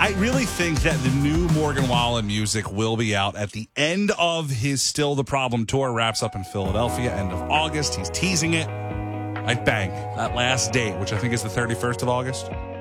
I really think that the new Morgan Wallen music will be out at the end of his Still the Problem tour. Wraps up in Philadelphia, end of August. He's teasing it. I'd bang that last date, which I think is the 31st of August.